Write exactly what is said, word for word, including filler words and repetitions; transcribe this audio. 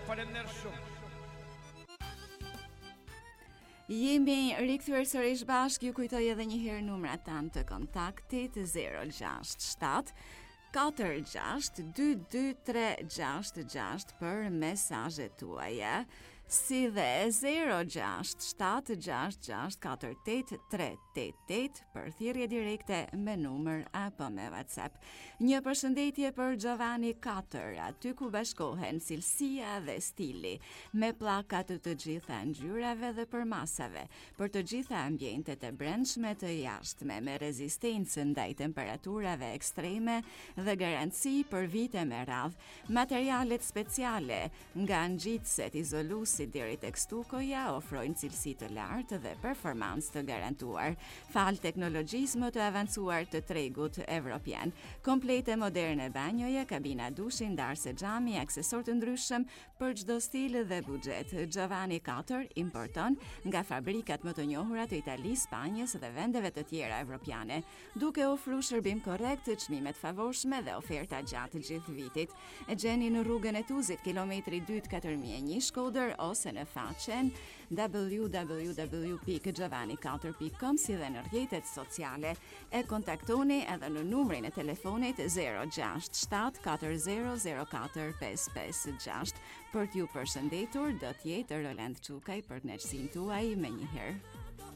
Faleminderit shumë. Jemi rikthyer sërish bashkë, ju kujtoj edhe një herë numrat tanë të kontaktit zero gjasht shtat katër gjasht dy dy tre gjasht gjasht për mesazhet tuaja, si dhe zero gjasht shtat gjasht gjasht katër tetë tre tetë tetë për thirrje direkte me numër apo me WhatsApp. Një përshëndetje për Giovanni katër, aty ku bashkohen cilësia dhe stili, me pllaka të të gjitha ngjyrave dhe përmasave, për të gjitha ambientet e brendshme të jashtme, me rezistencë ndaj temperaturave ekstreme dhe garanci për vite me radhë, materialet speciale nga ngjitëset izoluesi deri tek stukoja ofrojnë cilësi të lartë dhe performancë të garantuar, fal teknologjisë më të avancuar të tregut evropian. Komplete moderne banjoje, kabina dushi, ndarse xhami, aksesor të ndryshëm për çdo stil dhe buxhet. Giovanni katër importon nga fabrikat më të njohura të Italisë, Spanjës dhe vendeve të tjera evropiane, duke ofruar shërbim korrekt, çmime të favorshme dhe oferta gjatë gjithë vitit. E gjeni në rrugën e Tuzit, kilometri dy katër mijë e një Shkodër, ose në faqen w w w pikë giovanni katër pikë com, si dhe në rrjetet sociale. E kontaktoni edhe në numrin e telefonit zero gjasht shtat katër zero zero katër pesë pesë gjasht. Për t'ju përshëndetur do t'jetë Roland Çukaj për kënaqësinë tuaj me një herë.